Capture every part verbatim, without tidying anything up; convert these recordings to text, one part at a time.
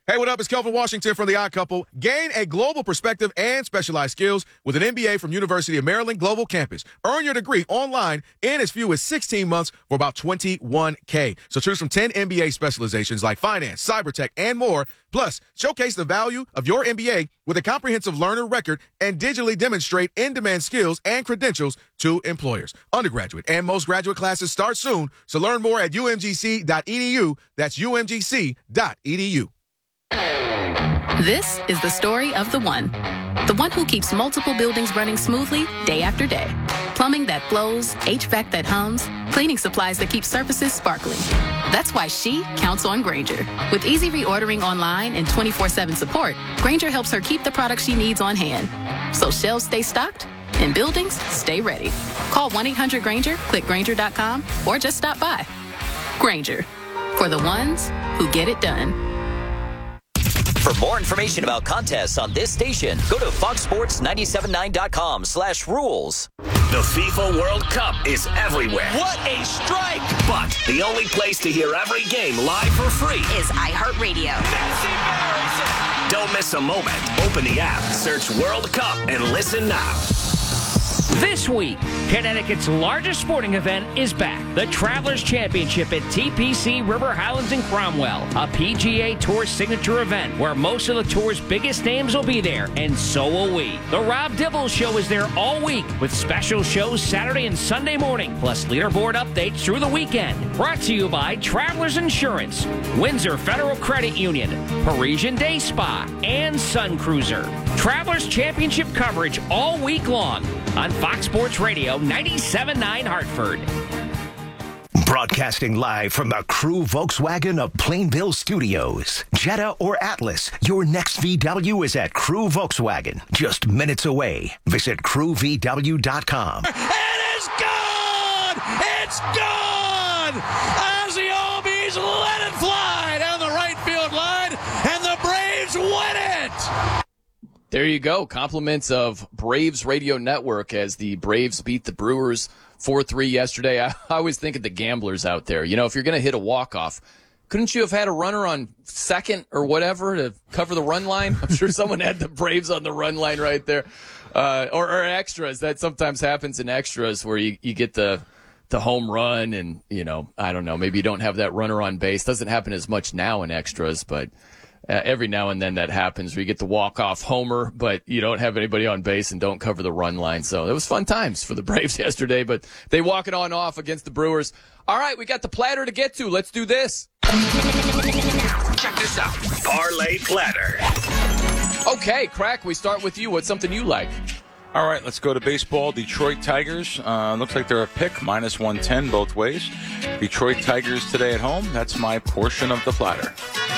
Hey, what up? It's Kelvin Washington from The Odd Couple. Gain a global perspective and specialized skills with an M B A from University of Maryland Global Campus. Earn your degree online in as few as sixteen months for about twenty-one K. So choose from ten M B A specializations like finance, cyber tech, and more. Plus, showcase the value of your M B A with a comprehensive learner record and digitally demonstrate in-demand skills and credentials to employers. Undergraduate and most graduate classes start soon, so learn more at U M G C dot E D U. That's U M G C dot E D U. This is the story of the one. The one who keeps multiple buildings running smoothly day after day. Plumbing that flows, H V A C that hums, cleaning supplies that keep surfaces sparkling. That's why she counts on Grainger. With easy reordering online and twenty-four seven support, Grainger helps her keep the products she needs on hand. So shelves stay stocked and buildings stay ready. Call one eight hundred Grainger, click Grainger dot com, or just stop by. Grainger, for the ones who get it done. For more information about contests on this station, go to fox sports nine seven nine dot com slash rules. The FIFA World Cup is everywhere. What a strike! But the only place to hear every game live for free is iHeartRadio. Don't miss a moment. Open the app, search World Cup, and listen now. This week, Connecticut's largest sporting event is back. The Travelers Championship at T P C River Highlands in Cromwell, a P G A Tour signature event where most of the tour's biggest names will be there, and so will we. The Rob Dibble Show is there all week with special shows Saturday and Sunday morning, plus leaderboard updates through the weekend. Brought to you by Travelers Insurance, Windsor Federal Credit Union, Parisian Day Spa, and Sun Cruiser. Travelers Championship coverage all week long on Fox Sports Radio ninety-seven point nine Hartford. Broadcasting live from the Crew Volkswagen of Plainville Studios. Jetta or Atlas, your next V W is at Crew Volkswagen. Just minutes away. Visit crew v w dot com. It is gone! It's gone! Ozzie Albies let it fly down the right field line, and the Braves win it! There you go. Compliments of Braves Radio Network as the Braves beat the Brewers four three yesterday. I, I always think of the gamblers out there. You know, if you're going to hit a walk-off, couldn't you have had a runner on second or whatever to cover the run line? I'm sure someone had the Braves on the run line right there. Uh, or, or extras. That sometimes happens in extras where you, you get the the home run and, you know, I don't know, maybe you don't have that runner on base. Doesn't happen as much now in extras, but Uh, every now and then that happens where you get the walk-off homer, but you don't have anybody on base and don't cover the run line. So it was fun times for the Braves yesterday, but they walk it on off against the Brewers. All right, we got the platter to get to. Let's do this. Check this out. Parlay Platter. Okay, Crack, we start with you. What's something you like? All right, let's go to baseball. Detroit Tigers. Uh, looks like they're a pick, minus one ten both ways. Detroit Tigers today at home. That's my portion of the platter.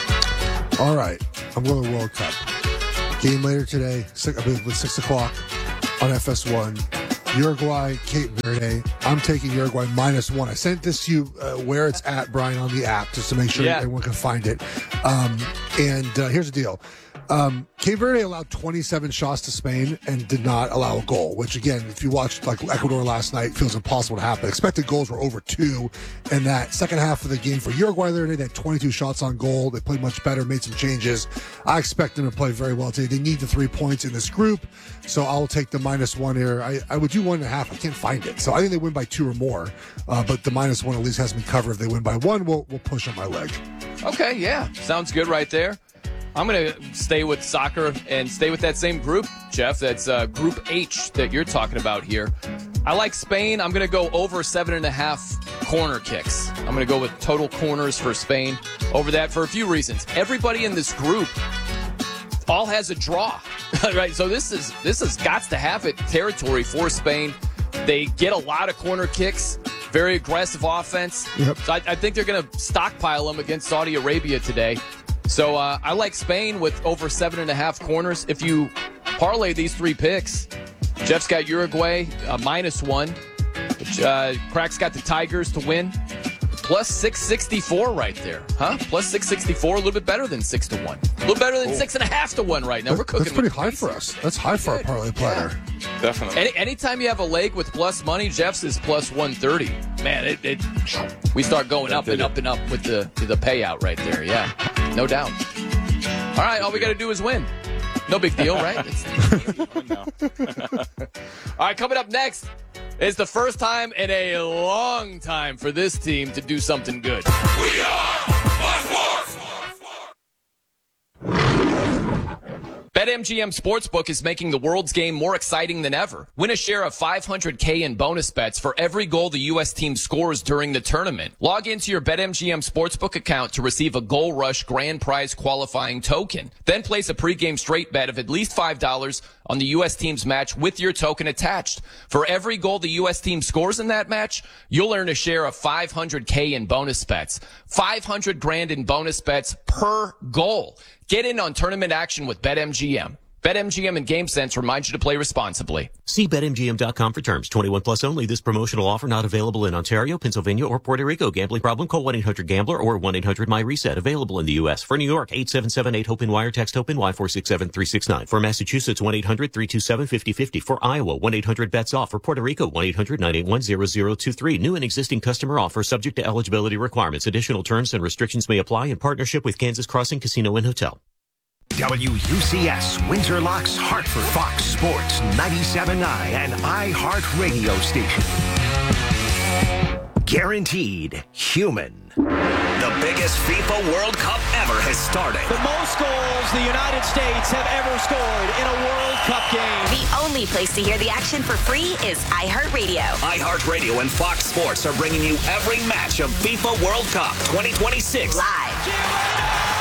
All right, I'm going to the World Cup. Game later today, six, I believe it's six o'clock on F S one. Uruguay, Cape Verde. I'm taking Uruguay minus one. I sent this to you uh, where it's at, Brian, on the app, just to make sure yeah. everyone can find it. Um, and uh, here's the deal. Um, Cape Verde allowed twenty-seven shots to Spain and did not allow a goal, which, again, if you watched like Ecuador last night, feels impossible to happen. Expected goals were over two in that second half of the game for Uruguay the other day. They had twenty-two shots on goal. They played much better, made some changes. I expect them to play very well today. They need the three points in this group, so I will take the minus one here. I, I would do one and a half. I can't find it. So I think they win by two or more, uh, but the minus one at least has me covered. If they win by one, we'll, we'll push on my leg. Okay, yeah. Sounds good right there. I'm going to stay with soccer and stay with that same group, Jeff. That's uh, Group H that you're talking about here. I like Spain. I'm going to go over seven and a half corner kicks. I'm going to go with total corners for Spain over that for a few reasons. Everybody in this group all has a draw, right? So this is this has got to have it territory for Spain. They get a lot of corner kicks, very aggressive offense. Yep. So I, I think they're going to stockpile them against Saudi Arabia today. So uh, I like Spain with over seven and a half corners. If you parlay these three picks, Jeff's got Uruguay uh, minus one. Uh, Crack's got the Tigers to win. Plus six sixty-four right there, huh? Plus six sixty-four, a little bit better than six to one. A little better than oh. six and a half to one right now. That, We're cooking. That's pretty high for us. That's high for Good. Our parlay platter. Yeah. Definitely. Any, anytime you have a leg with plus money, Jeff's is plus one thirty. Man, it, it we start going up and up and up with the the payout right there. Yeah, no doubt. All right, all we got to do is win. No big deal, right? All right, coming up next is the first time in a long time for this team to do something good. We are Fox Sports. BetMGM Sportsbook is making the world's game more exciting than ever. Win a share of five hundred K in bonus bets for every goal the U S team scores during the tournament. Log into your BetMGM Sportsbook account to receive a Goal Rush grand prize qualifying token. Then place a pregame straight bet of at least five dollars on the U S team's match with your token attached. For every goal the U S team scores in that match, you'll earn a share of five hundred K in bonus bets. five hundred grand in bonus bets per goal. Get in on tournament action with BetMGM. BetMGM and GameSense remind you to play responsibly. See Bet M G M dot com for terms. twenty-one plus only. This promotional offer not available in Ontario, Pennsylvania, or Puerto Rico. Gambling problem? Call one eight hundred gambler or one eight hundred my reset. Available in the U S. For New York, eight seven seven eight hope wire. Text HOPE-NY four six seven three six nine. For Massachusetts, one eight hundred three two seven five zero five zero. For Iowa, one eight hundred bets off. For Puerto Rico, one eight hundred nine eight one zero zero two three. New and existing customer offer subject to eligibility requirements. Additional terms and restrictions may apply in partnership with Kansas Crossing Casino and Hotel. W U C S, Windsor Locks, Hartford, Fox Sports, ninety-seven point nine, and iHeart Radio Station. Guaranteed human. The biggest FIFA World Cup ever has started. The most goals the United States have ever scored in a World Cup game. The only place to hear the action for free is iHeartRadio. iHeartRadio and Fox Sports are bringing you every match of FIFA World Cup twenty twenty-six. Live.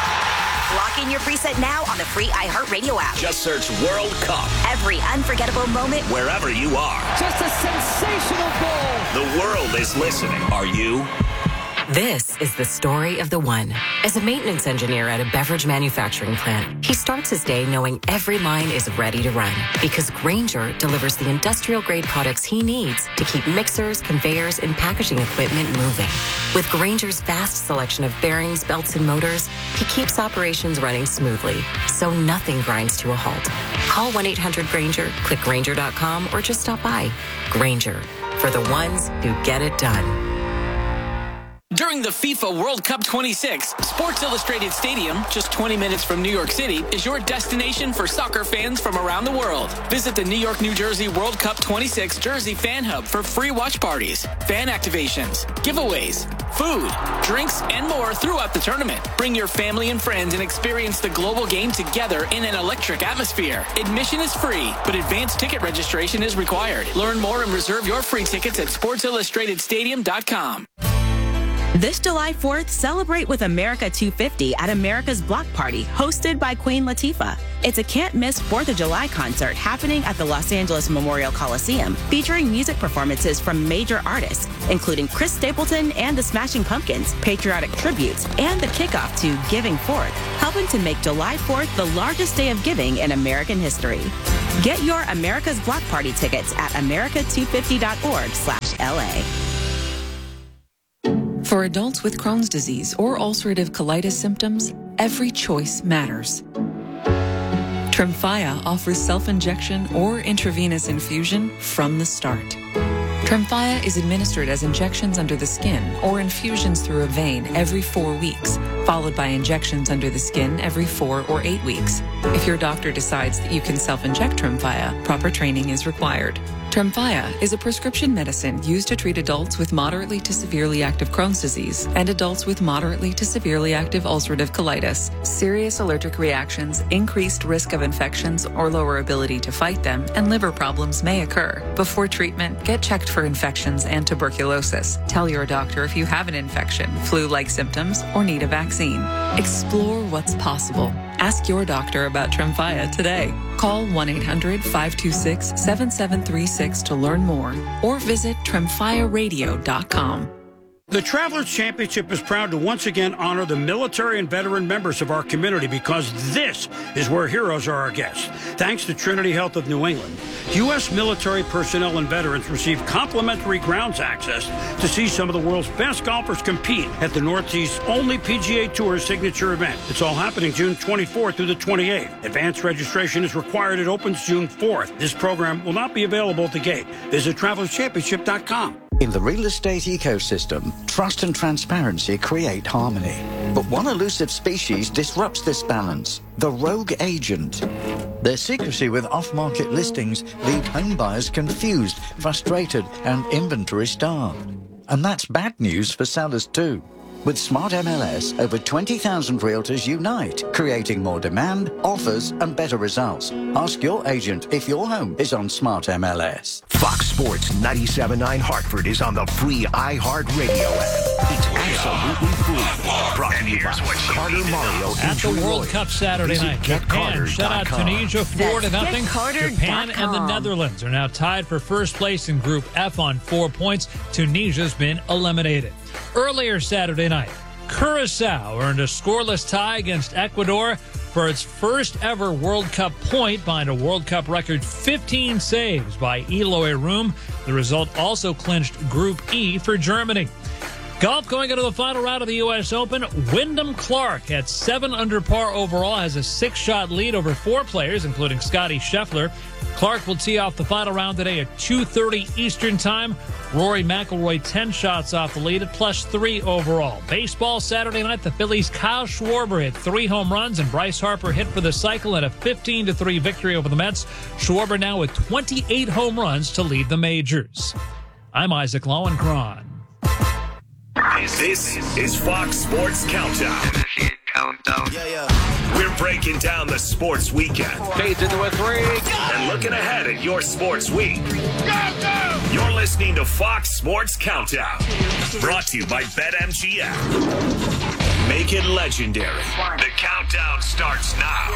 Lock in your preset now on the free iHeartRadio app. Just search World Cup. Every unforgettable moment. Wherever you are. Just a sensational goal. The world is listening. Are you? This is the story of the one. As a maintenance engineer at a beverage manufacturing plant, he starts his day knowing every line is ready to run because Grainger delivers the industrial-grade products he needs to keep mixers, conveyors, and packaging equipment moving. With Grainger's vast selection of bearings, belts, and motors, he keeps operations running smoothly, so nothing grinds to a halt. Call one eight hundred Grainger, click Grainger dot com, or just stop by. Grainger, for the ones who get it done. During the FIFA World Cup twenty-six, Sports Illustrated Stadium, just twenty minutes from New York City, is your destination for soccer fans from around the world. Visit the New York, New Jersey World Cup twenty-six Jersey Fan Hub for free watch parties, fan activations, giveaways, food, drinks, and more throughout the tournament. Bring your family and friends and experience the global game together in an electric atmosphere. Admission is free, but advanced ticket registration is required. Learn more and reserve your free tickets at sports illustrated stadium dot com. This July fourth, celebrate with America two fifty at America's Block Party, hosted by Queen Latifah. It's a can't-miss fourth of July concert happening at the Los Angeles Memorial Coliseum, featuring music performances from major artists, including Chris Stapleton and the Smashing Pumpkins, patriotic tributes, and the kickoff to Giving Forth, helping to make July fourth the largest day of giving in American history. Get your America's Block Party tickets at america two fifty dot org slash L A. For adults with Crohn's disease or ulcerative colitis symptoms, every choice matters. Tremfya offers self-injection or intravenous infusion from the start. Tremfya is administered as injections under the skin or infusions through a vein every four weeks, followed by injections under the skin every four or eight weeks. If your doctor decides that you can self-inject Tremfya, proper training is required. Tremfya is a prescription medicine used to treat adults with moderately to severely active Crohn's disease and adults with moderately to severely active ulcerative colitis. Serious allergic reactions, increased risk of infections or lower ability to fight them, and liver problems may occur. Before treatment, get checked for infections and tuberculosis. Tell your doctor if you have an infection, flu-like symptoms, or need a vaccine. Explore what's possible. Ask your doctor about Tremfya today. Call one eight hundred five two six seven seven three six to learn more or visit tremfya radio dot com. The Travelers Championship is proud to once again honor the military and veteran members of our community because this is where heroes are our guests. Thanks to Trinity Health of New England, U S military personnel and veterans receive complimentary grounds access to see some of the world's best golfers compete at the Northeast's only P G A Tour signature event. It's all happening June twenty-fourth through the twenty-eighth. Advanced registration is required. It opens June fourth. This program will not be available at the gate. Visit travelers championship dot com. In the real estate ecosystem, trust and transparency create harmony. But one elusive species disrupts this balance, the rogue agent. Their secrecy with off-market listings leave home buyers confused, frustrated, and inventory-starved. And that's bad news for sellers too. With Smart M L S, over twenty thousand realtors unite, creating more demand, offers, and better results. Ask your agent if your home is on Smart M L S. Fox Sports ninety-seven point nine Hartford is on the free iHeartRadio app. It's absolutely free. Brought to you by Carter Mario At the World Roy. Cup Saturday Visit night, get Japan carter shut out dot com. Tunisia four to That's nothing. get carter Japan dot and the com. Netherlands are now tied for first place in Group F on four points. Tunisia's been eliminated. Earlier Saturday night, Curacao earned a scoreless tie against Ecuador for its first ever World Cup point behind a World Cup record fifteen saves by Eloy Room. The result also clinched Group E for Germany. Golf going into the final round of the U S Open. Wyndham Clark at seven under par overall has a six-shot lead over four players, including Scotty Scheffler. Clark will tee off the final round today at two thirty Eastern Time. Rory McIlroy ten shots off the lead at plus three overall. Baseball Saturday night, the Phillies' Kyle Schwarber hit three home runs and Bryce Harper hit for the cycle in a fifteen to three victory over the Mets. Schwarber now with twenty-eight home runs to lead the majors. I'm Isaac Lowenkron. This is Fox Sports Countdown. Countdown. Yeah, yeah. We're breaking down the sports weekend. Fades into a three. And looking ahead at your sports week. You're listening to Fox Sports Countdown. Brought to you by BetMGM. Make it legendary. The countdown starts now.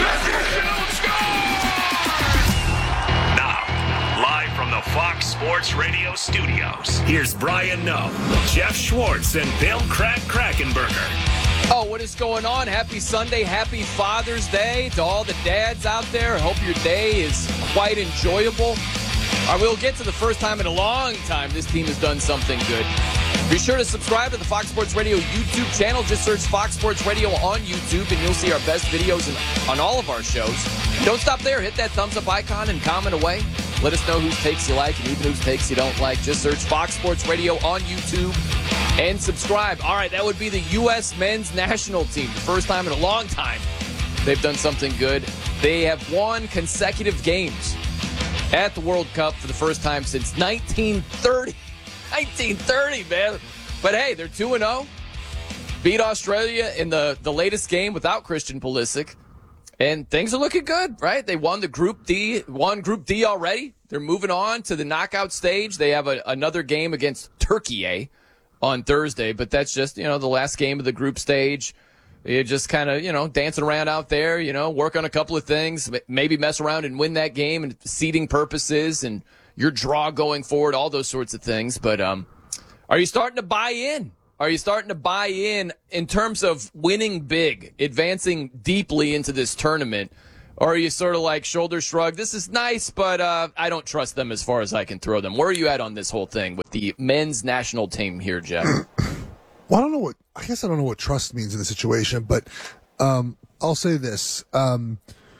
Now, live from the Fox Sports Radio studios, here's Brian Noe, Jeff Schwartz, and Bill Crack Krackenberger. Oh, what is going on? Happy Sunday. Happy Father's Day to all the dads out there. I hope your day is quite enjoyable. All right, we'll get to the first time in a long time this team has done something good. Be sure to subscribe to the Fox Sports Radio YouTube channel. Just search Fox Sports Radio on YouTube, and you'll see our best videos in, on all of our shows. Don't stop there. Hit that thumbs up icon and comment away. Let us know whose takes you like and even whose takes you don't like. Just search Fox Sports Radio on YouTube and subscribe. All right, that would be the U S men's national team. The first time in a long time they've done something good. They have won consecutive games at the World Cup for the first time since nineteen thirty. nineteen thirty, man. But hey, they're two and oh. Beat Australia in the, the latest game without Christian Pulisic. And things are looking good, right? They won the Group D, won Group D already. They're moving on to the knockout stage. They have a, another game against Turkey eh, on Thursday, but that's just, you know, the last game of the group stage. You just kind of, you know, dancing around out there, you know, work on a couple of things, maybe mess around and win that game and seeding purposes and your draw going forward, all those sorts of things. But um, are you starting to buy in? Are you starting to buy in in terms of winning big, advancing deeply into this tournament? Or are you sort of like shoulder shrug, this is nice, but uh, I don't trust them as far as I can throw them? Where are you at on this whole thing with the men's national team here, Jeff? Well, I don't know what, I guess I don't know what trust means in the situation, but um, I'll say this. Um,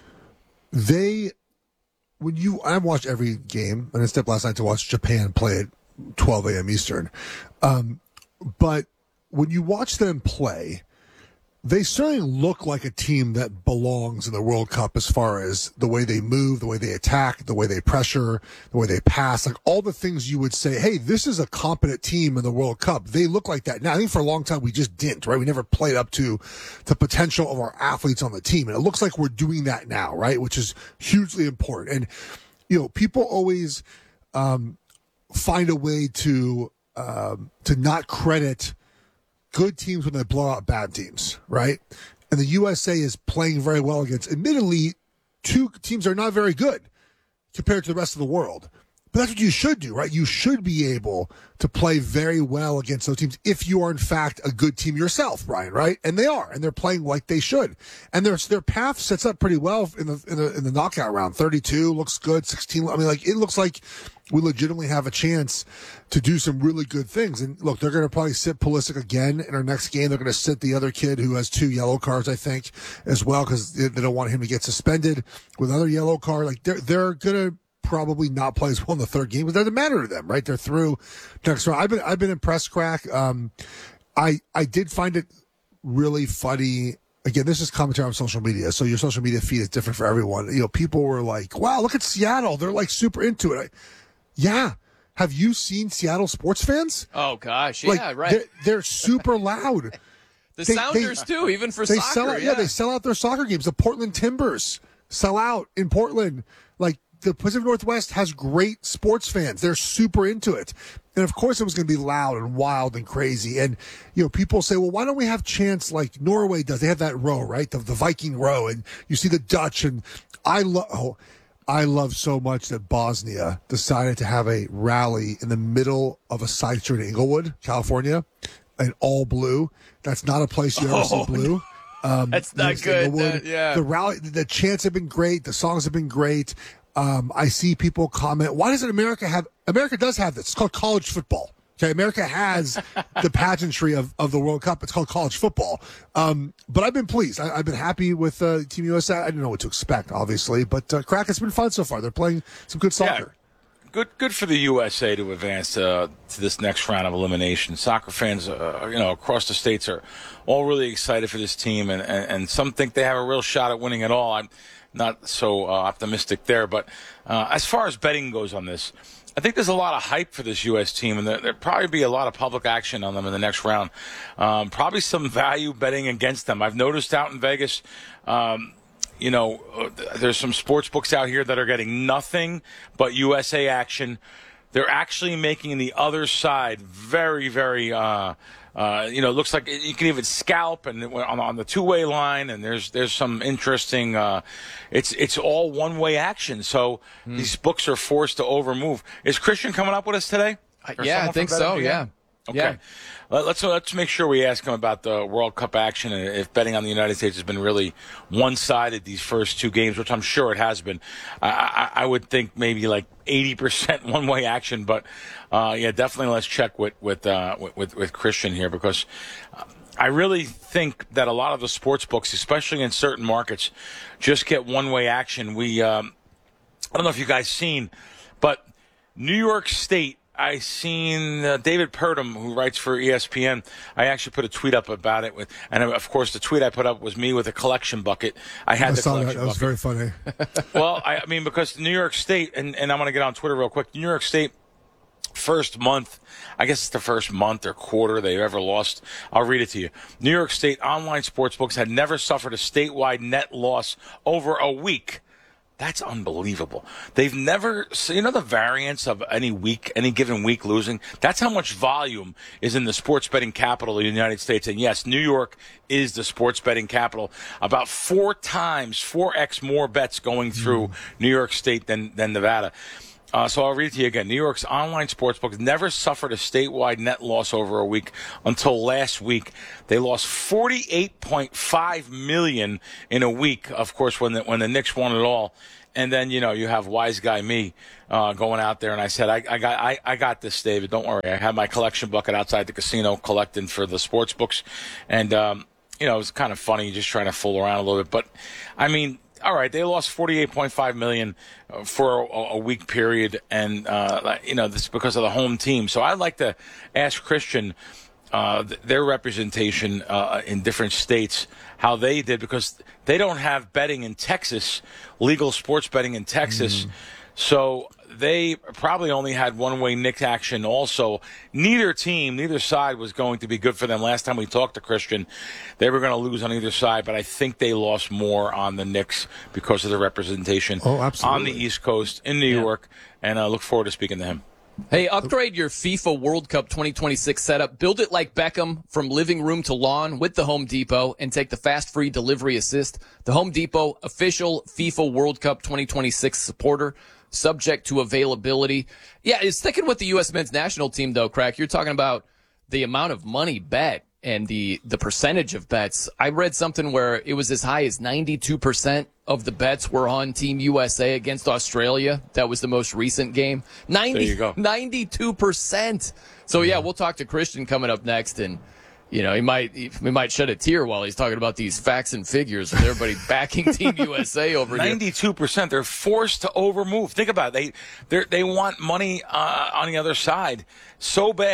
they, when you, I watched every game, and I stepped last night to watch Japan play at twelve a.m. Eastern. Um, but when you watch them play, they certainly look like a team that belongs in the World Cup as far as the way they move, the way they attack, the way they pressure, the way they pass, like all the things you would say, hey, this is a competent team in the World Cup. They look like that. Now, I think for a long time we just didn't, right? We never played up to the potential of our athletes on the team. And it looks like we're doing that now, right? Which is hugely important. And, you know, people always um, find a way to um, to not credit good teams when they blow out bad teams, right? And the U S A is playing very well against, admittedly, two teams are not very good compared to the rest of the world. But that's what you should do, right? You should be able to play very well against those teams if you are, in fact, a good team yourself, Brian, right? And they are, and they're playing like they should. And their their path sets up pretty well in the in the, in the knockout round. thirty-two looks good, sixteen. I mean, like it looks like we legitimately have a chance to do some really good things. And look, they're going to probably sit Pulisic again in our next game. They're going to sit the other kid who has two yellow cards, I think, as well, because they, they don't want him to get suspended with another yellow card. Like they're they're going to probably not play as well in the third game, but that doesn't matter to them, right? They're through next round. I've been I've been impressed, Crack. Um, I I did find it really funny. Again, this is commentary on social media, so your social media feed is different for everyone. You know, people were like, wow, look at Seattle. They're like super into it. I, yeah. Have you seen Seattle sports fans? Oh, gosh. Yeah, like, right. They're, they're super loud. The they, Sounders, they, too, even for they soccer. Sell out, yeah. yeah, they sell out their soccer games. The Portland Timbers sell out in Portland. Like, the Pacific Northwest has great sports fans. They're super into it. And, of course, it was going to be loud and wild and crazy. And, you know, people say, well, why don't we have chants like Norway does? They have that row, right? The, the Viking row. And you see the Dutch. And I love... Oh, I love so much that Bosnia decided to have a rally in the middle of a side street in Inglewood, California, and all blue. That's not a place you ever oh, see blue. Um, That's not good. That, yeah. The rally, the chants have been great. The songs have been great. Um, I see people comment, why doesn't America have, America does have this. It's called college football. Okay, America has the pageantry of, of the World Cup. It's called college football. Um, but I've been pleased. I, I've been happy with uh, Team U S A. I didn't know what to expect, obviously. But, uh, Crack, it's been fun so far. They're playing some good soccer. Yeah. Good good for the U S A to advance uh, to this next round of elimination. Soccer fans, uh, you know, across the states are all really excited for this team. And, and, and some think they have a real shot at winning it all. I'm not so uh, optimistic there. But uh, as far as betting goes on this, I think there's a lot of hype for this U S team, and there, there'll probably be a lot of public action on them in the next round. Um, probably some value betting against them. I've noticed out in Vegas, um, you know, there's some sports books out here that are getting nothing but U S A action. They're actually making the other side very, very, uh, uh, you know, it looks like you can even scalp and on, on the two-way line, and there's there's some interesting. Uh, it's it's all one-way action, so mm. these books are forced to overmove. Is Christian coming up with us today? Or yeah, I think so. Yeah. Okay. Yeah. Let's let's make sure we ask him about the World Cup action and if betting on the United States has been really one-sided these first two games, which I'm sure it has been. I, I, I would think maybe like eighty percent one-way action, but uh, yeah, definitely let's check with with, uh, with with Christian here because I really think that a lot of the sports books, especially in certain markets, just get one-way action. We um, I don't know if you guys seen, but New York State. I seen uh, David Purdom, who writes for E S P N. I actually put a tweet up about it, with, and of course, the tweet I put up was me with a collection bucket. I had I the saw collection that. That was bucket. very funny. Well, I, I mean, because New York State, and, and I'm going to get on Twitter real quick. New York State, first month, I guess it's the first month or quarter they've ever lost. I'll read it to you. New York State online sportsbooks had never suffered a statewide net loss over a week. That's unbelievable. They've never, you know, the variance of any week, any given week losing. That's how much volume is in the sports betting capital of the United States. And yes, New York is the sports betting capital. About four times, four X more bets going through mm. New York State than, than Nevada. Uh, so I'll read it to you again. New York's online sportsbook never suffered a statewide net loss over a week until last week. They lost forty-eight point five million dollars in a week, of course, when the, when the Knicks won it all. And then, you know, you have wise guy me uh, going out there, and I said, I, I got I, I got this, David. Don't worry. I had my collection bucket outside the casino collecting for the sports books. And, um, you know, it was kind of funny just trying to fool around a little bit. But, I mean, all right, they lost forty-eight point five million dollars for a, a week period, and uh, you know this is because of the home team. So I'd like to ask Christian uh, their representation uh, in different states, how they did, because they don't have betting in Texas, legal sports betting in Texas. Mm. So they probably only had one-way Knicks action also. Neither team, neither side was going to be good for them. Last time we talked to Christian, they were going to lose on either side, but I think they lost more on the Knicks because of the representation oh, absolutely. on the East Coast in New yeah. York, and I uh, look forward to speaking to him. Hey, upgrade your FIFA World Cup twenty twenty-six setup. Build it like Beckham from living room to lawn with the Home Depot and take the fast free delivery assist. The Home Depot, official FIFA World Cup twenty twenty-six supporter. Subject to availability. Yeah, it's sticking with the U S men's national team, though, Crack. You're talking about the amount of money bet and the, the percentage of bets. I read something where it was as high as ninety-two percent of the bets were on Team U S A against Australia. That was the most recent game. ninety, there you go. ninety-two percent. So, yeah, we'll talk to Christian coming up next, and you know, he might he, he might shed a tear while he's talking about these facts and figures with everybody backing Team U S A over here. ninety-two percent. They're forced to overmove. Think about it. They they they want money uh, on the other side so bad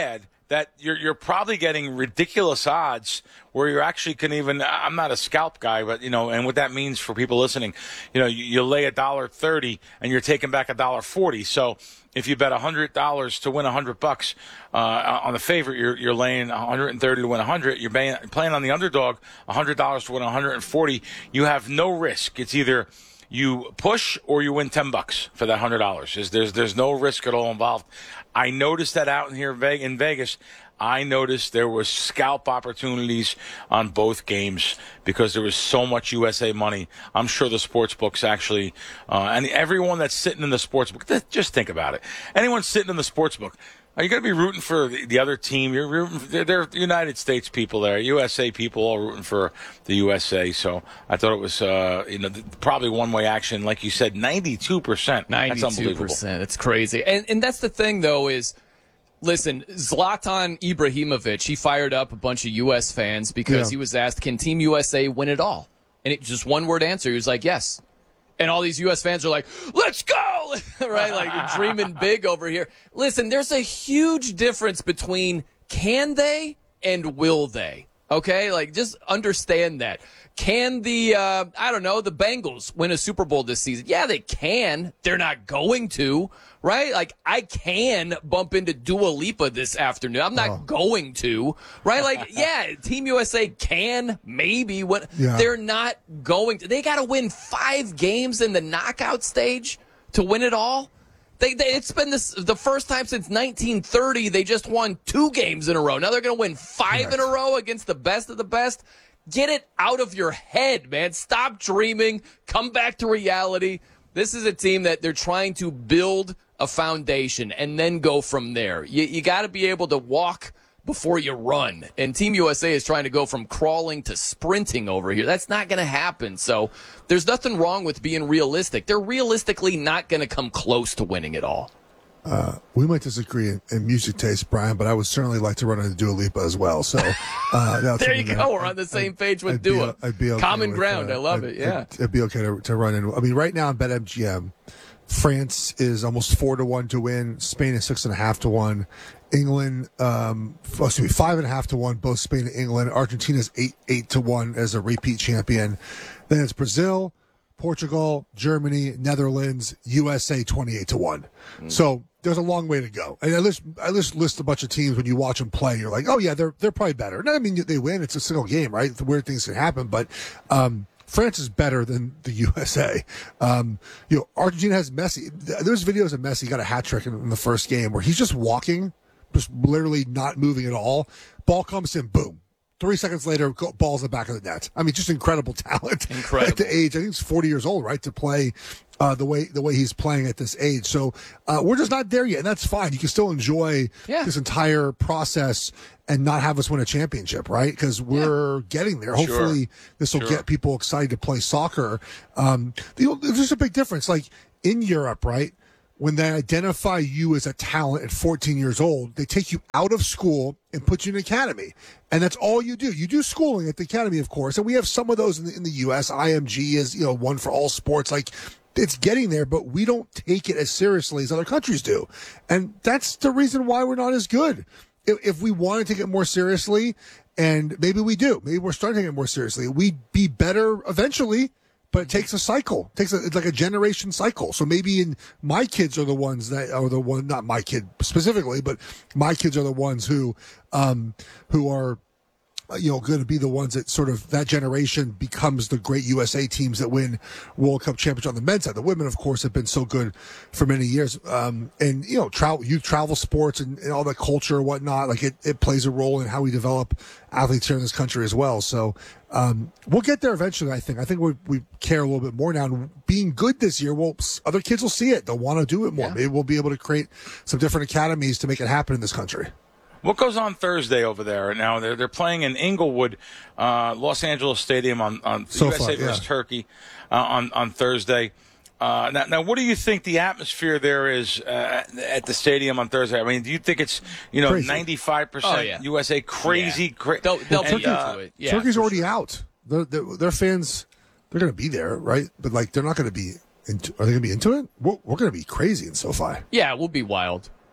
that you're you're probably getting ridiculous odds where you're actually can even. I'm not a scalp guy, but you know, and what that means for people listening, you know, you, you lay a dollar thirty and you're taking back a dollar forty. So if you bet a hundred dollars to win a hundred bucks uh, on the favorite, you're you're laying one hundred thirty to win a hundred. You're paying, playing on the underdog, a hundred dollars to win one hundred forty. You have no risk. It's either you push or you win ten bucks for that hundred dollars. There's, there's there's no risk at all involved. I noticed that out in here in Vegas. I noticed there was scalp opportunities on both games because there was so much U S A money. I'm sure the sports books actually, uh, and everyone that's sitting in the sports book, just think about it. Anyone sitting in the sports book, are you going to be rooting for the, the other team? You're rooting. They're United States people there, U S A people, all rooting for the U S A. So I thought it was, uh, you know, probably one-way action, like you said, ninety-two percent. Ninety-two That's unbelievable. percent. It's crazy, and and that's the thing though is, listen, Zlatan Ibrahimovic, he fired up a bunch of U S fans because yeah. he was asked, "Can Team U S A win it all?" And it just one word answer. He was like, "Yes." And all these U S fans are like, let's go, right? Like you're dreaming big over here. Listen, there's a huge difference between can they and will they, okay? Like just understand that. Can the, uh, I don't know, the Bengals win a Super Bowl this season? Yeah, they can. They're not going to, right? Like, I can bump into Dua Lipa this afternoon. I'm not oh. going to, right? Like, yeah, Team U S A can, maybe. What yeah. They're not going to. They got to win five games in the knockout stage to win it all. They, they, it's been this the first time since nineteen thirty they just won two games in a row. Now they're going to win five yes. in a row against the best of the best. Get it out of your head, man. Stop dreaming. Come back to reality. This is a team that they're trying to build a foundation and then go from there. You, you got to be able to walk before you run. And Team U S A is trying to go from crawling to sprinting over here. That's not going to happen. So there's nothing wrong with being realistic. They're realistically not going to come close to winning it all. Uh, we might disagree in, in music taste, Brian, but I would certainly like to run into Dua Lipa as well. So uh, there you go. That. We're on the same I'd, page with I'd Dua. Be, I'd be okay Common with, ground. Uh, I love I'd, it. Yeah, I'd, it'd be okay to, to run in. I mean, right now in BetMGM, France is almost four to one to win. Spain is six and a half to one. England, um, oh, excuse me, five and a half to one. Both Spain and England. Argentina's eight eight to one as a repeat champion. Then it's Brazil, Portugal, Germany, Netherlands, U S A twenty-eight to one. Mm. So there's a long way to go. And I list, I list, list a bunch of teams when you watch them play. You're like, oh, yeah, they're they're probably better. No, I mean, they win. It's a single game, right? The weird things can happen. But um, France is better than the U S A. Um, you know, Argentina has Messi. There's videos of Messi got a hat trick in, in the first game where he's just walking, just literally not moving at all. Ball comes in, boom. Three seconds later, ball's in the back of the net. I mean, just incredible talent. Incredible. At the age, I think he's forty years old, right, to play uh, the way the way he's playing at this age. So uh, we're just not there yet, and that's fine. You can still enjoy yeah. this entire process and not have us win a championship, right? Because we're yeah. getting there. Sure. Hopefully, this will sure. get people excited to play soccer. Um, there's a big difference. Like in Europe, right? When they identify you as a talent at fourteen years old, they take you out of school and put you in an academy. And that's all you do. You do schooling at the academy, of course. And we have some of those in the, in the U S. I M G is, you know, one for all sports. Like, it's getting there, but we don't take it as seriously as other countries do. And that's the reason why we're not as good. If, if we want to take it more seriously, and maybe we do, maybe we're starting to take it more seriously, we'd be better eventually. But it takes a cycle. It takes a, it's like a generation cycle. So maybe in my kids are the ones that are the one, not my kid specifically, but my kids are the ones who, um, who are, you know, going to be the ones that sort of that generation becomes the great U S A teams that win World Cup championship on the men's side. The women, of course, have been so good for many years. Um, and, you know, travel, youth travel sports and, and all the culture and whatnot, like it, it plays a role in how we develop athletes here in this country as well. So, um, we'll get there eventually, I think. I think we we care a little bit more now. And being good this year, well, other kids will see it. They'll want to do it more. Yeah. Maybe we'll be able to create some different academies to make it happen in this country. What goes on Thursday over there? Now they're they're playing in Inglewood, uh, Los Angeles Stadium on on so U S A far, versus yeah. Turkey uh, on on Thursday. Uh, now, now, what do you think the atmosphere there is uh, at the stadium on Thursday? I mean, do you think it's you know ninety-five percent oh, yeah. U S A crazy? Yeah. Cra- they'll they'll and, be uh, into it. Yeah, Turkey's already sure. out. Their, their, their fans, they're going to be there, right? But like, they're not going to be. Into, are they going to be into it? We're, we're going to be crazy in SoFi. Yeah, we'll be wild.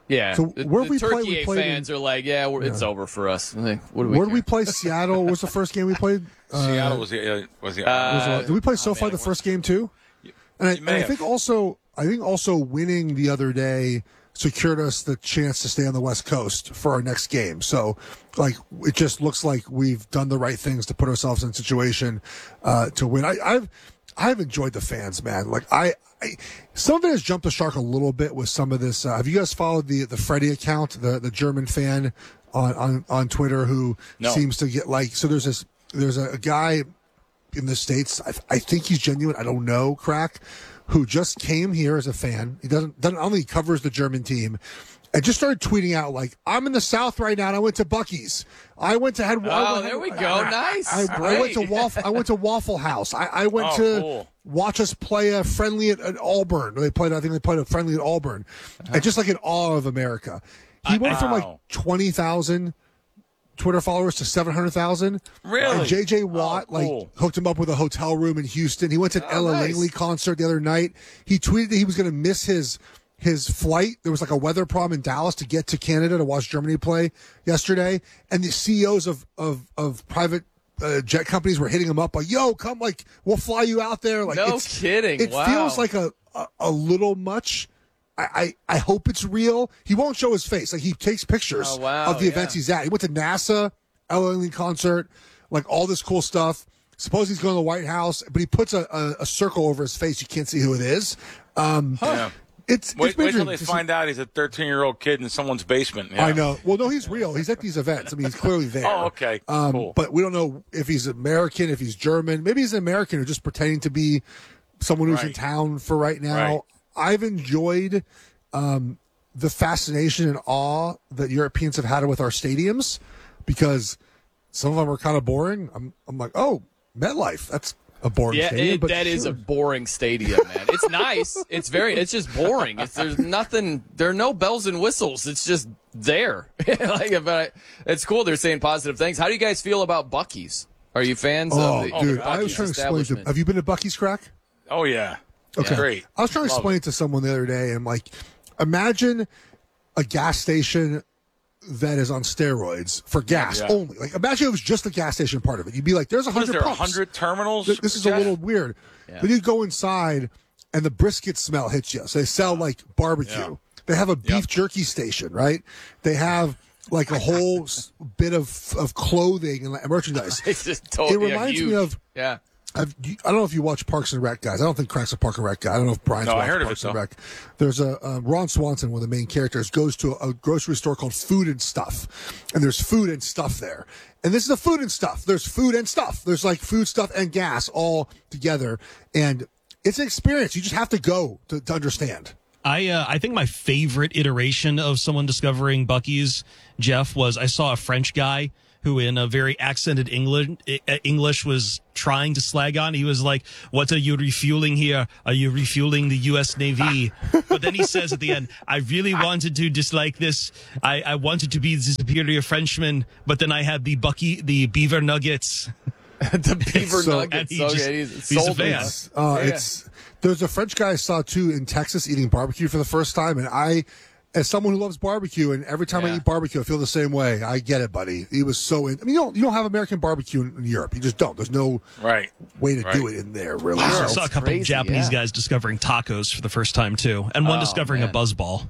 Yeah, So the, where the we play, Turkey we played fans in, are like, yeah, we're, it's Yeah. over for us. Like, what do we where did care? we play? Seattle was the first game we played. Uh, Seattle was the uh, was the. Uh, was, did we play SoFi the first game too? And I, and I think also, I think also winning the other day secured us the chance to stay on the West Coast for our next game. So, like, it just looks like we've done the right things to put ourselves in a situation uh, to win. I, I've I've enjoyed the fans, man. Like, I, I some of it has jumped the shark a little bit with some of this. Uh, have you guys followed the the Freddie account, the the German fan on on, on Twitter who No. seems to get like so? There's this there's a, a guy in the States. I, I think he's genuine. I don't know, crack. Who just came here as a fan. He doesn't, doesn't only covers the German team and just started tweeting out like, I'm in the South right now and I went to Buc-ee's. I went to had Oh, I went, there we go. Nice. I, I went to Waffle I went to Waffle House. I, I went Oh, to cool. watch us play a friendly at, at Auburn. They played I think they played a friendly at Auburn. And just like in awe of America. He went Wow. from like twenty thousand Twitter followers to seven hundred thousand. Really? And J J Watt Oh, cool. like hooked him up with a hotel room in Houston. He went to an Oh, Ella nice. Langley concert the other night. He tweeted that he was going to miss his his flight. There was like a weather problem in Dallas to get to Canada to watch Germany play yesterday. And the C E Os of of of private uh, jet companies were hitting him up like, "Yo, come! Like, we'll fly you out there." Like, No it's, kidding. It Wow. feels like a a, a little much. I, I, I hope it's real. He won't show his face. Like, he takes pictures Oh, wow, of the yeah. events he's at. He went to NASA, Ella Langley concert, like all this cool stuff. Suppose he's going to the White House, but he puts a, a, a circle over his face. You can't see who it is. Um, Yeah. It's, Wait, it's been wait till they interesting. find out he's a thirteen-year-old kid in someone's basement. Yeah. I know. Well, no, he's real. He's at these events. I mean, he's clearly there. Oh, okay. Um, Cool. But we don't know if he's American, if he's German. Maybe he's an American or just pretending to be someone who's in Right. town for right now. Right. I've enjoyed um, the fascination and awe that Europeans have had with our stadiums because some of them are kind of boring. I'm, I'm like, oh, MetLife, that's a boring Yeah, stadium. it, but that is sure. a boring stadium, man. It's nice. It's very. It's just boring. It's, there's nothing. There are no bells and whistles. It's just there. like, but I, it's cool. They're saying positive things. How do you guys feel about Buc-ee's? Are you fans Oh, of the dude, Buc-ee's I was trying to explain to establishment? Have you been to Buc-ee's, Crack? Oh yeah. Okay. Great. I was trying to Love explain it. it to someone the other day. I'm like, imagine a gas station that is on steroids for gas Yeah. only. Like, imagine it was just the gas station part of it. You'd be like, there's a What is hundred there? pumps. hundred terminals. Th- This is a Jeff? little weird. Yeah. But you go inside and the brisket smell hits you. So they sell like barbecue. Yeah. They have a beef Yep. jerky station, right? They have like a whole s- bit of of clothing and like, merchandise. It's just totally It reminds me huge. of- yeah. I've, you- I don't know if you watch Parks and Rec, guys. I don't think Crack's a Park and Rec guy. I don't know if Brian's No, I watched heard of Parks it, and though. Rec. There's a um, Ron Swanson, one of the main characters, goes to a, a grocery store called Food and Stuff, and there's food and stuff there. And this is the food and stuff. There's food and stuff. There's like food stuff and gas all together, and it's an experience. You just have to go to, to understand. I uh, I think my favorite iteration of someone discovering Buc-ee's, Jeff, was I saw a French guy who in a very accented English English was trying to slag on. He was like, "What are you refueling here? Are you refueling the U S Navy?" But then he says at the end, "I really wanted to dislike this. I, I wanted to be the superior Frenchman, but then I had the Bucky, the Beaver Nuggets." the Beaver So- Nuggets. and he just- okay, he's, he's a sold fan. us. It's, uh, Yeah. it's there's a French guy I saw too in Texas eating barbecue for the first time, and I, as someone who loves barbecue, and every time I Yeah. eat barbecue, I feel the same way. I get it, buddy. He was so in. I mean, you don't you don't have American barbecue in, in Europe. You just don't. There's no Right. way to Right. do it in there, really. I So- saw a couple crazy, of Japanese yeah. guys discovering tacos for the first time too, and one Oh, discovering man. a buzzball.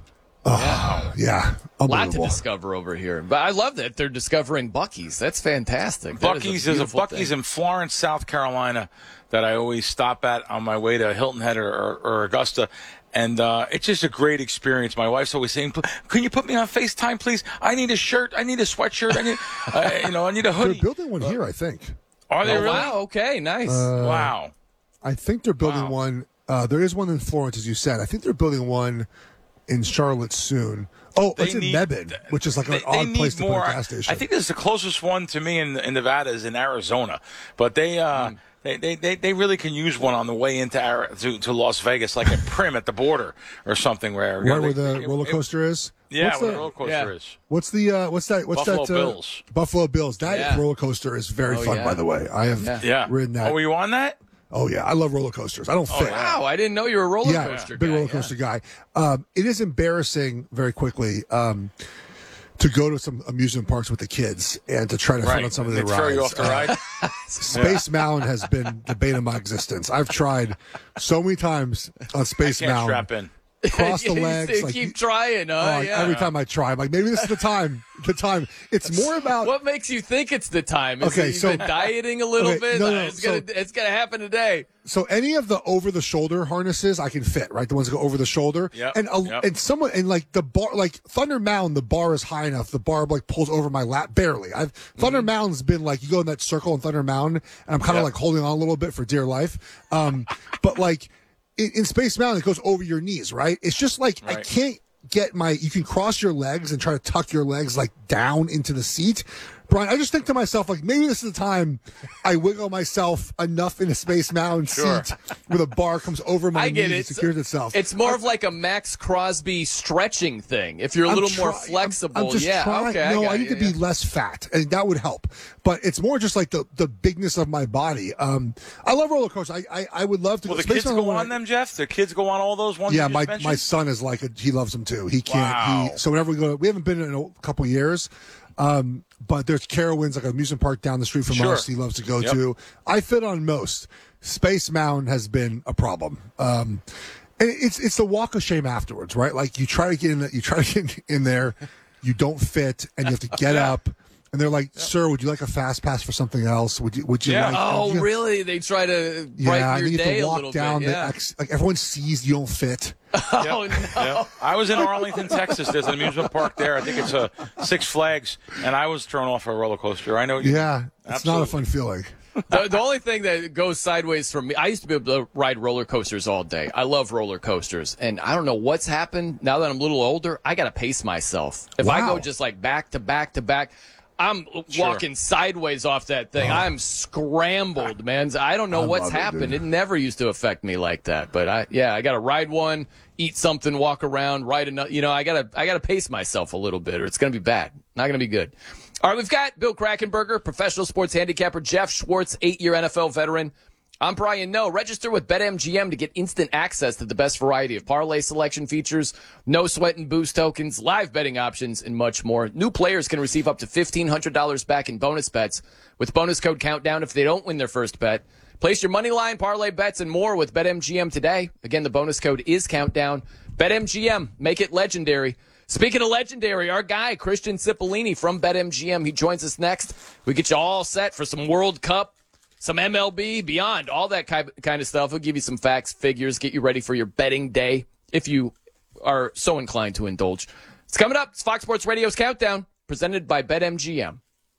Oh, yeah, A lot to unbelievable. discover over here, but I love that they're discovering Buc-ee's. That's fantastic. That Buc-ee's is a is a beautiful Buc-ee's thing. in Florence, South Carolina, that I always stop at on my way to Hilton Head or, or, or Augusta. And uh, it's just a great experience. My wife's always saying, "Can you put me on FaceTime, please? I need a shirt. I need a sweatshirt. I need, uh, you know, I need a They're hoodie." building one here, I think. Are they Oh, really? wow. Okay. Nice. Uh, Wow. I think they're building Wow. one. Uh, there is one in Florence, as you said. I think they're building one in Charlotte soon. Oh, They it's in need- Mebane, which is like an They, they odd place need to more. put a gas station. I think this is the closest one to me in, in Nevada is in Arizona, but they. Uh, They, they, they, they really can use one on the way into Ari- to, to Las Vegas, like at Prim at the border or something. Where Right they- where the it- roller it- coaster is. Yeah, What's where the, the roller coaster Yeah. is. What's the uh, what's that? What's Buffalo that? Uh, Bills. Buffalo Bills. That Yeah. roller coaster is very Oh, fun, yeah. by the way. I have Yeah. Yeah. ridden that. Oh, were you on that? Oh, yeah. I love roller coasters. I don't Oh, fit. wow. I didn't know you were a roller yeah, coaster big guy. roller coaster guy. Um, it is embarrassing, very quickly, um, to go to some amusement parks with the kids and to try to Right. fit on some of the They rides. throw you off the ride? Uh, Space Mountain has been the bane of my existence. I've tried so many times on Space I can't Mountain. strap in. Cross the You legs. say like, keep trying, huh? oh, yeah. Every time I try, I'm like, maybe this is the time. The time. It's more about What makes you think it's the time? Is Okay, it you've so- been dieting a little Okay, bit? no, no, it's so- gonna it's gonna happen today. So any of the over-the-shoulder harnesses I can fit, right? The ones that go over the shoulder, Yep, and a, yep. and someone and like the bar, like Thunder Mountain, the bar is high enough. The bar like pulls over my lap barely. I've Thunder Mountain's been like you go in that circle in Thunder Mountain, and I'm kind of Yep. like holding on a little bit for dear life. Um, but like in, in Space Mountain, it goes over your knees, right? It's just like I Right. can't get my. You can cross your legs and try to tuck your legs like down into the seat. Brian, I just think to myself, like, maybe this is the time I wiggle myself enough in a Space Mountain Sure. seat where the bar comes over my I get knees it. and secures itself. It's more of like a Max Crosby stretching thing. If you're a I'm little more try- flexible, I'm, I'm just yeah. trying. Okay, no, I, got I need you, to yeah. be less fat, and that would help. But it's more just like the, the bigness of my body. Um, I love roller coasters. I, I I would love to. Will go the kids Space go Mountain, on them, Jeff? The kids go on all those ones? Yeah, you my just my mentioned? son is like a, he loves them too. He can't. Wow. He, so whenever we go, we haven't been in a couple years. Um, but there's Carowinds, like an amusement park down the street from Sure. us. He loves to go Yep. to. I fit on most. Space Mountain has been a problem. Um, and it's it's the walk of shame afterwards, right? Like you try to get in, you try to get in there, you don't fit, and you have to get up. And they're like, "Sir, would you like a fast pass for something else? Would you? Would you Yeah. like?" Oh, you- really? They try to brighten Yeah, your and you have day to a walk little down bit. the Yeah. ex, like everyone sees you don't fit. Oh no. Yep. I was in Arlington, Texas. There's an amusement park there. I think it's a Six Flags, and I was thrown off a roller coaster. I know. You, Yeah, it's not a Absolutely. fun feeling. the, the only thing that goes sideways for me, I used to be able to ride roller coasters all day. I love roller coasters, and I don't know what's happened now that I'm a little older. I got to pace myself. If I Wow. go just like back to back to back, I'm Sure. walking sideways off that thing. I'm scrambled, man. I don't know I what's love it, happened. dude. It never used to affect me like that, but I, yeah, I got to ride one, eat something, walk around, ride another. You know, I got to, I got to pace myself a little bit, or it's going to be bad. Not going to be good. All right, we've got Bill Krakenberger, professional sports handicapper, Jeff Schwartz, eight-year N F L veteran. I'm Brian No. Register with BetMGM to get instant access to the best variety of parlay selection features, no sweat and boost tokens, live betting options, and much more. New players can receive up to fifteen hundred dollars back in bonus bets with bonus code Countdown if they don't win their first bet. Place your money line, parlay bets, and more with BetMGM today. Again, the bonus code is Countdown. BetMGM, make it legendary. Speaking of legendary, our guy, Christian Cipollini from BetMGM, he joins us next. We get you all set for some World Cup, some M L B, beyond, all that kind of stuff. We'll give you some facts, figures, get you ready for your betting day if you are so inclined to indulge. It's coming up. It's Fox Sports Radio's Countdown, presented by BetMGM.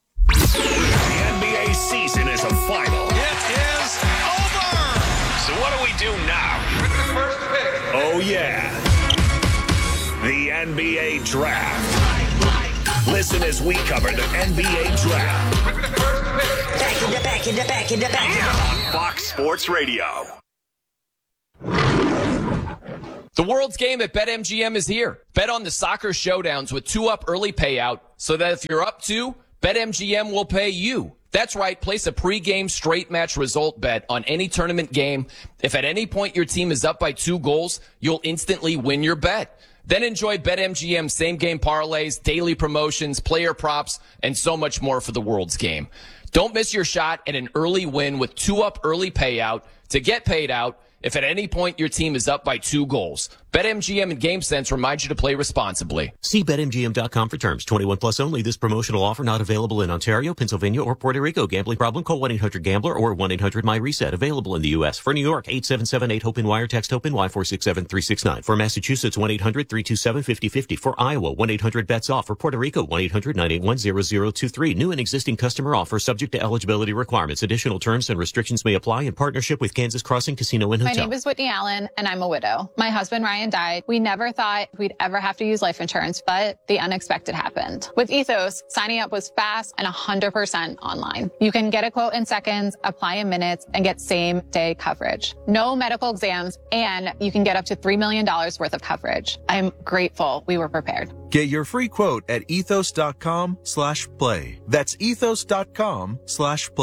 The N B A season is a final. It is over. So what do we do now? With the first pick. Oh, yeah. The N B A Draft. Listen as we cover the N B A Draft. With the first pick. Back in the back in the back in the back. On Fox Sports Radio. The world's game at BetMGM is here. Bet on the soccer showdowns with two up early payout so that if you're up two, BetMGM will pay you. That's right. Place a pregame straight match result bet on any tournament game. If at any point your team is up by two goals, you'll instantly win your bet. Then enjoy BetMGM same game parlays, daily promotions, player props, and so much more for the world's game. Don't miss your shot at an early win with two up early payout to get paid out if at any point your team is up by two goals. BetMGM and GameSense remind you to play responsibly. See Bet M G M dot com for terms. twenty-one plus only. This promotional offer not available in Ontario, Pennsylvania, or Puerto Rico. Gambling problem? Call one eight hundred gambler or one eight hundred my reset. Available in the U S. For New York, eight seven seven eight HOPE wire. Text HOPE Y four six seven three six nine. For Massachusetts, one eight hundred three two seven five zero five zero. For Iowa, one eight hundred bets off. For Puerto Rico, one eight hundred nine eight one zero zero two three. New and existing customer offer subject to eligibility requirements. Additional terms and restrictions may apply in partnership with Kansas Crossing Casino and My Hotel. name is Whitney Allen, and I'm a widow. My husband, Ryan, died. We never thought we'd ever have to use life insurance, but the unexpected happened. With Ethos, signing up was fast and one hundred percent online. You can get a quote in seconds, apply in minutes, and get same-day coverage. No medical exams, and you can get up to three million dollars worth of coverage. I'm grateful we were prepared. Get your free quote at ethos.com slash play. That's ethos.com slash play.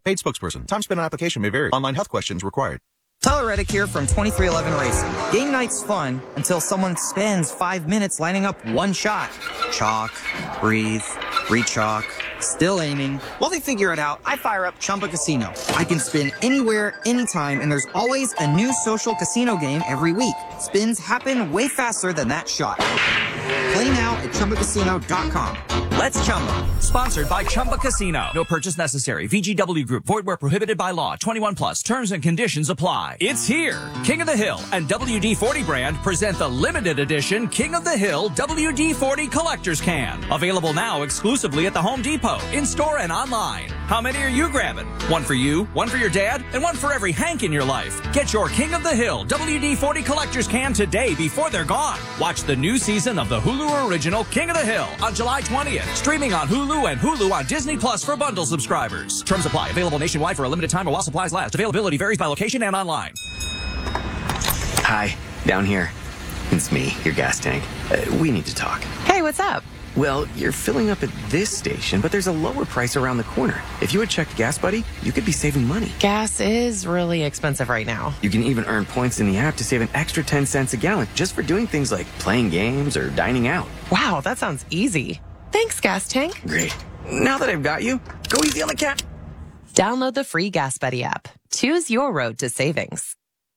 Paid spokesperson. Time spent on application may vary. Online health questions required. Tyler Reddick here from twenty-three eleven Racing. Game night's fun until someone spends five minutes lining up one shot. Chalk, breathe, re-chalk, still aiming. While they figure it out, I fire up Chumba Casino. I can spin anywhere, anytime, and there's always a new social casino game every week. Spins happen way faster than that shot. Play now at Chumba Casino dot com. Let's Chumba. Sponsored by Chumba Casino. No purchase necessary. V G W Group. Void where prohibited by law. twenty-one plus. Terms and conditions apply. It's here. King of the Hill and W D forty brand present the limited edition King of the Hill W D forty Collector's Can. Available now exclusively at the Home Depot, in-store and online. How many are you grabbing? One for you, one for your dad, and one for every Hank in your life. Get your King of the Hill W D forty Collector's Can today before they're gone. Watch the new season of the Hulu original King of the Hill on July twentieth. Streaming on Hulu and Hulu on Disney Plus for bundle subscribers. Terms apply. Available nationwide for a limited time or while supplies last. Availability varies by location and online. Hi, down here. It's me, your gas tank. Uh, we need to talk. Hey, what's up? Well, you're filling up at this station, but there's a lower price around the corner. If you had checked Gas Buddy, you could be saving money. Gas is really expensive right now. You can even earn points in the app to save an extra ten cents a gallon just for doing things like playing games or dining out. Wow, that sounds easy. Thanks, Gas Tank. Great. Now that I've got you, go easy on the cat. Download the free Gas Buddy app. Choose your road to savings.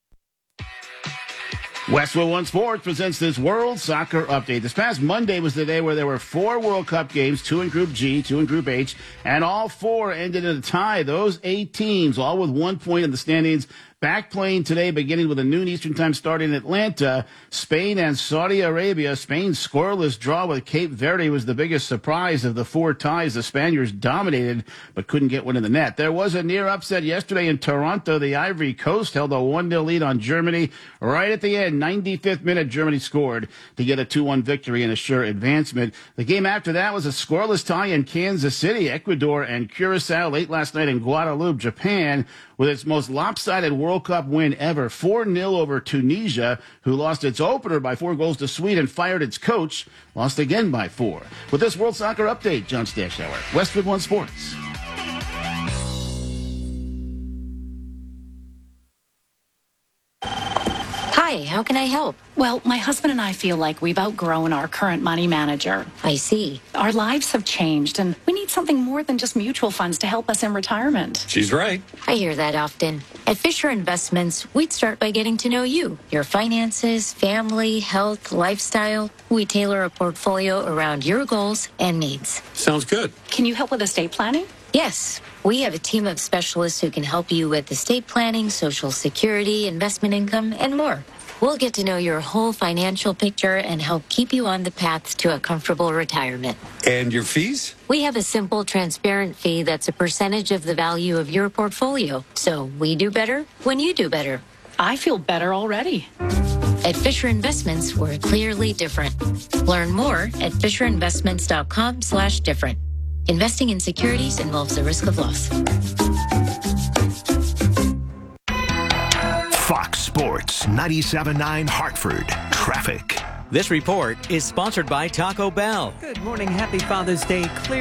Westwood One Sports presents this World Soccer Update. This past Monday was the day where there were four World Cup games, two in Group G, two in Group H, and all four ended in a tie. Those eight teams, all with one point in the standings, back playing today, beginning with a noon Eastern time start in Atlanta. Spain and Saudi Arabia. Spain's scoreless draw with Cape Verde was the biggest surprise of the four ties. The Spaniards dominated but couldn't get one in the net. There was a near upset yesterday in Toronto. The Ivory Coast held a one nil lead on Germany. Right at the end, ninety-fifth minute, Germany scored to get a two one victory and assure advancement. The game after that was a scoreless tie in Kansas City. Ecuador and Curacao late last night in Guadeloupe, Japan, with its most lopsided World Cup win ever, four nil over Tunisia, who lost its opener by four goals to Sweden, fired its coach, lost again by four. With this World Soccer Update, John Stashower, Westwood One Sports. Hi, how can I help? Well, my husband and I feel like we've outgrown our current money manager. I see. Our lives have changed, and we need something more than just mutual funds to help us in retirement. She's right. I hear that often. At Fisher Investments, we'd start by getting to know you, your finances, family, health, lifestyle. We tailor a portfolio around your goals and needs. Sounds good. Can you help with estate planning? Yes. We have a team of specialists who can help you with estate planning, Social Security, investment income, and more. We'll get to know your whole financial picture and help keep you on the path to a comfortable retirement. And your fees? We have a simple, transparent fee that's a percentage of the value of your portfolio. So we do better when you do better. I feel better already. At Fisher Investments, we're clearly different. Learn more at FisherInvestments.com slash different. Investing in securities involves the risk of loss. Fox Sports ninety-seven point nine Hartford. Traffic. This report is sponsored by Taco Bell. Good morning. Happy Father's Day. Clear